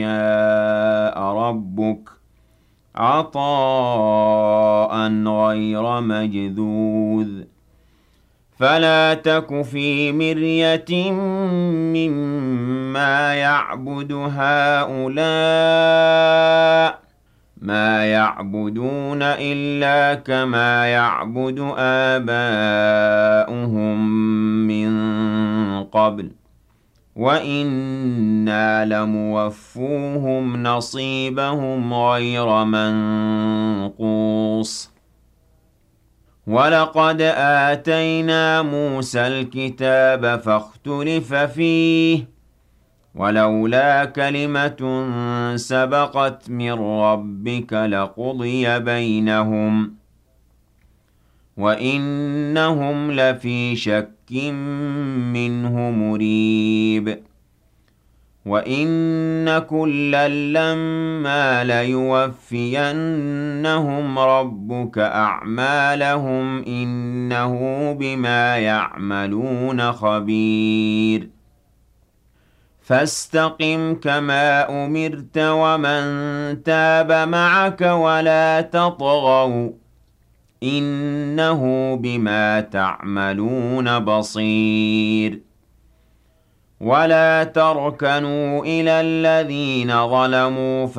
جاء ربك عطاء غير مجذوذ فلا تك في مرية مما يعبد هؤلاء ما يعبدون إلا كما يعبد آباؤهم من قبل وَإِنَّا لَمُوَفُّوهُمْ نَصِيبَهُمْ غَيْرَ مَنقُوصٍ وَلَقَدْ آتَيْنَا مُوسَى الْكِتَابَ فَاخْتُلِفَ فِيهِ وَلَوْلَا كَلِمَةٌ سَبَقَتْ مِن رَّبِّكَ لَقُضِيَ بَيْنَهُمْ وَإِنَّهُمْ لَفِي شَكٍّ مِّنْهُ مُرِيبٍ وَإِنَّ كُلًّا لَّمَّا لَيُوَفِّيَنَّهُمْ رَبُّكَ أَعْمَالَهُمْ إِنَّهُ بِمَا يَعْمَلُونَ خَبِيرٌ فَاسْتَقِمْ كَمَا أُمِرْتَ وَمَن تَابَ مَعَكَ وَلَا تَطْغَوْا إِنَّهُ بِمَا تَعْمَلُونَ بَصِيرٌ وَلَا تَرْكَنُوا إِلَى الَّذِينَ ظَلَمُوا